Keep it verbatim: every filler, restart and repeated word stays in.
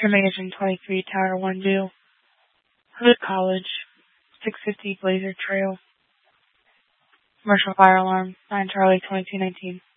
Termination twenty-three, Tower one View. Hood College, six fifty Blazer Trail. Commercial fire alarm, nine Charlie twenty-two nineteen.